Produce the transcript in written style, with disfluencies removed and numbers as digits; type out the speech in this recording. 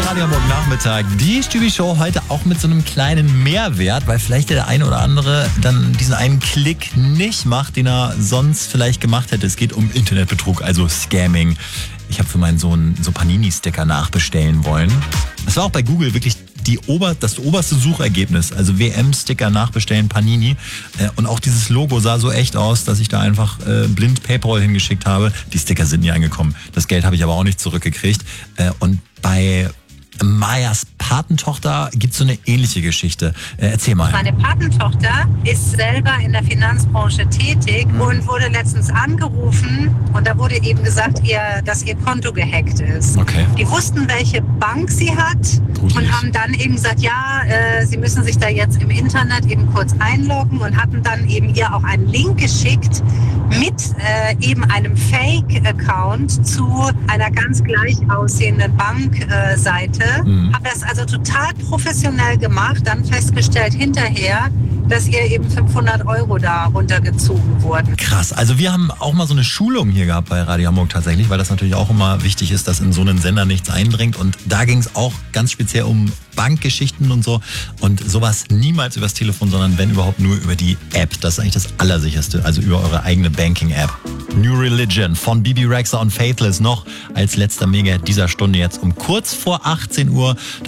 Radio Hamburg Nachmittag. Die Stübi-Show heute auch mit so einem kleinen Mehrwert, weil vielleicht der eine oder andere dann diesen einen Klick nicht macht, den er sonst vielleicht gemacht hätte. Es geht um Internetbetrug, also Scamming. Ich habe für meinen Sohn so Panini-Sticker nachbestellen wollen. Das war auch bei Google wirklich das oberste Suchergebnis, also WM-Sticker nachbestellen, Panini. Und auch dieses Logo sah so echt aus, dass ich da einfach blind PayPal hingeschickt habe. Die Sticker sind nie angekommen. Das Geld habe ich aber auch nicht zurückgekriegt. Und bei Mayas Patentochter gibt es so eine ähnliche Geschichte. Erzähl mal. Meine Patentochter ist selber in der Finanzbranche tätig und wurde letztens angerufen und da wurde eben gesagt, dass ihr Konto gehackt ist. Okay. Die wussten, welche Bank sie hat und haben dann eben gesagt, sie müssen sich da jetzt im Internet eben kurz einloggen und hatten dann eben ihr auch einen Link geschickt mit eben einem Fake-Account zu einer ganz gleich aussehenden Bankseite. Habe das also total professionell gemacht, dann festgestellt hinterher, dass ihr eben 500 € da runtergezogen wurden. Krass, also wir haben auch mal so eine Schulung hier gehabt bei Radio Hamburg tatsächlich, weil das natürlich auch immer wichtig ist, dass in so einen Sender nichts eindringt. Und da ging es auch ganz speziell um Bankgeschichten und so. Und sowas niemals übers Telefon, sondern wenn überhaupt nur über die App. Das ist eigentlich das Allersicherste, also über eure eigene Banking-App. New Religion von Bibi Rexha und Faithless noch als letzter Mega dieser Stunde jetzt um kurz vor 18 Uhr.